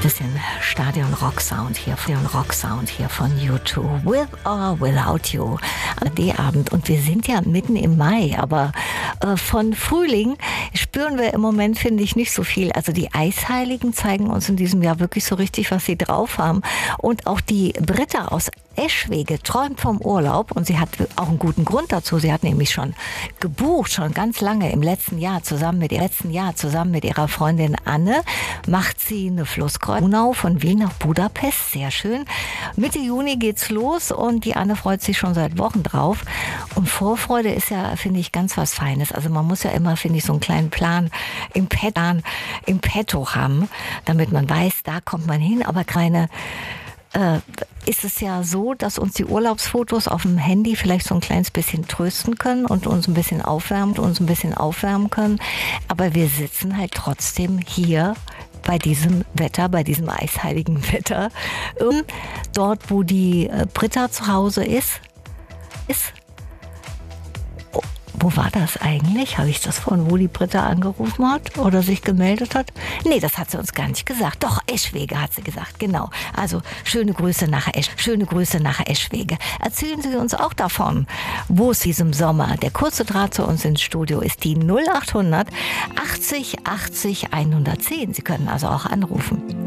Bisschen Stadion-Rock-Sound hier von U2. With or Without You. D-Abend. Und wir sind ja mitten im Mai, aber von Frühling spüren wir im Moment, finde ich, nicht so viel. Also die Eisheiligen zeigen uns in diesem Jahr wirklich so richtig, was sie drauf haben. Und auch die Britta aus Eschwege träumt vom Urlaub und sie hat auch einen guten Grund dazu. Sie hat nämlich schon gebucht, schon ganz lange im letzten Jahr zusammen mit ihrer Freundin Anne macht sie eine Flusskreuzung von Wien nach Budapest. Sehr schön. Mitte Juni geht's los und die Anne freut sich schon seit Wochen drauf. Und Vorfreude ist ja, finde ich, ganz was Feines. Also man muss ja immer, finde ich, so einen kleinen Plan im Petto haben, damit man weiß, da kommt man hin, aber ist es ja so, dass uns die Urlaubsfotos auf dem Handy vielleicht so ein kleines bisschen trösten können und uns ein bisschen aufwärmen können. Aber wir sitzen halt trotzdem hier bei diesem Wetter, bei diesem eisheiligen Wetter. Dort, wo die Britta zu Hause ist. Wo war das eigentlich? Habe ich das von, wo die Britta angerufen hat oder sich gemeldet hat? Nee, das hat sie uns gar nicht gesagt. Doch, Eschwege hat sie gesagt, genau. Also schöne Grüße nach Eschwege. Erzählen Sie uns auch davon, wo es diesem Sommer, der kurze Draht zu uns ins Studio ist, die 0800 80 80 110. Sie können also auch anrufen.